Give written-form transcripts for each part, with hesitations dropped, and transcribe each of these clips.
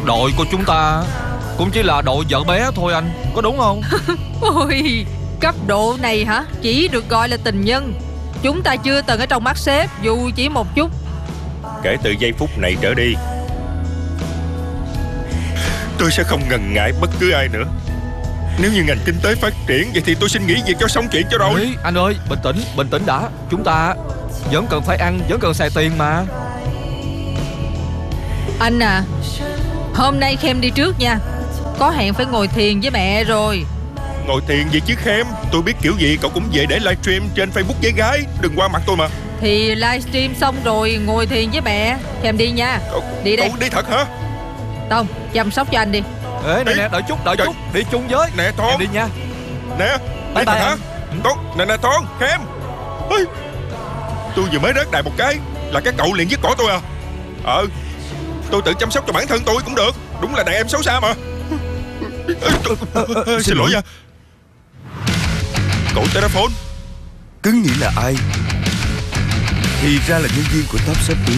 Đội của chúng ta cũng chỉ là đội vợ bé thôi anh, có đúng không? Ôi, cấp độ này hả? Chỉ được gọi là tình nhân. Chúng ta chưa từng ở trong mắt sếp dù chỉ một chút. Kể từ giây phút này trở đi, tôi sẽ không ngần ngại bất cứ ai nữa. Nếu như ngành kinh tế phát triển, vậy thì tôi xin nghỉ việc cho xong chuyện cho rồi. Ê, anh ơi, bình tĩnh đã. Chúng ta vẫn cần phải ăn, vẫn cần xài tiền mà. Anh à, hôm nay Khem đi trước nha. Có hẹn phải ngồi thiền với mẹ rồi. Ngồi thiền gì chứ Khem. Tôi biết kiểu gì cậu cũng về để livestream trên Facebook với gái. Đừng qua mặt tôi mà. Thì livestream xong rồi ngồi thiền với mẹ. Khem đi nha. Đi đây. Cậu đi thật hả? Tông, chăm sóc cho anh đi. Ê, nè, đợi chút, đi chung với. Nè Thon. Em đi nha. Nè, Bye đi thật bye hả? anh. Nè Thon, Khem. Ê, tôi vừa mới rớt đài một cái là các cậu liền dứt bỏ tôi à? Tôi tự chăm sóc cho bản thân tôi cũng được. Đúng là đàn em xấu xa mà. Xin lỗi nha. Cậu telephone. Cứ nghĩ là ai thì ra là nhân viên của Top Shopee.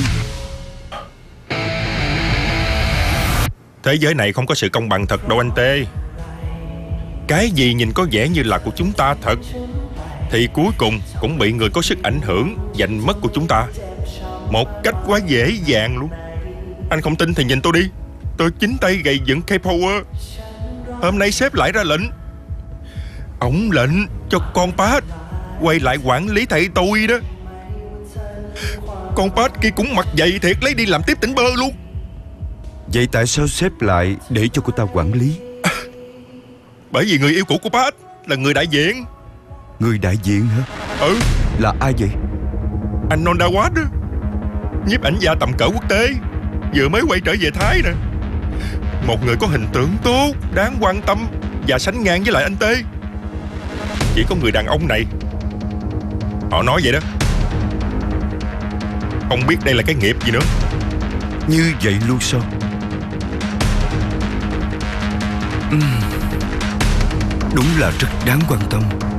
Thế giới này không có sự công bằng thật đâu anh Tê. Cái gì nhìn có vẻ như là của chúng ta thật thì cuối cùng cũng bị người có sức ảnh hưởng giành mất của chúng ta một cách quá dễ dàng luôn. Anh không tin thì nhìn tôi đi. Tôi chính tay gầy dựng K-Power. Hôm nay sếp lại ra lệnh. Ổng lệnh cho con Pat quay lại quản lý thầy tôi đó. Con Pat kia cũng mặt dày thiệt, lấy đi làm tiếp tỉnh bơ luôn. Vậy tại sao sếp lại để cho cô ta quản lý? Bởi vì người yêu cũ của Pat là người đại diện. Người đại diện hả? Ừ. Là ai vậy? Anh Nondawat đó, nhiếp ảnh gia tầm cỡ quốc tế, vừa mới quay trở về Thái nè. Một người có hình tượng tốt, đáng quan tâm và sánh ngang với lại anh Tê. Chỉ có người đàn ông này, họ nói vậy đó. Không biết đây là cái nghiệp gì nữa. Như vậy luôn sao? Đúng là rất đáng quan tâm.